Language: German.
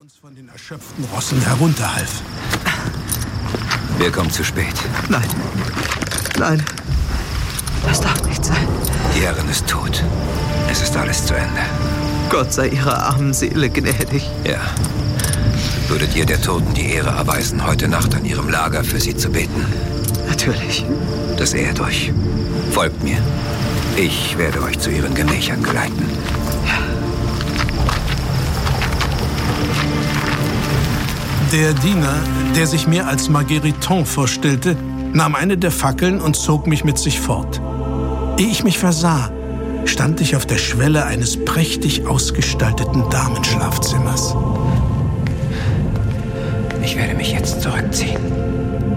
uns von den erschöpften Rossen herunterhalf. Wir kommen zu spät. Nein. Nein. Das darf nicht sein. Die Herrin ist tot. Es ist alles zu Ende. Gott sei ihrer armen Seele gnädig. Ja. Würdet ihr der Toten die Ehre erweisen, heute Nacht an ihrem Lager für sie zu beten? Natürlich. Das ehrt euch. Folgt mir. Ich werde euch zu ihren Gemächern geleiten. Ja. Der Diener, der sich mir als Margueriton vorstellte, nahm eine der Fackeln und zog mich mit sich fort. Ehe ich mich versah, stand ich auf der Schwelle eines prächtig ausgestalteten Damenschlafzimmers. Ich werde mich jetzt zurückziehen.